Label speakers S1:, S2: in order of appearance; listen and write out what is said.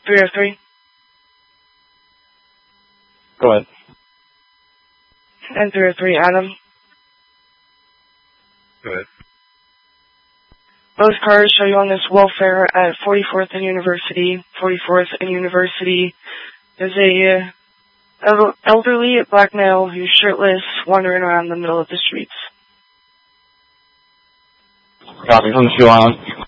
S1: 303.
S2: Go ahead.
S1: And 303, Adam.
S2: Go ahead.
S1: Both cars show you on this welfare at 44th and University. 44th and University. There's a elderly black male who's shirtless, wandering around the middle of the streets.
S2: Copy from the shoe on.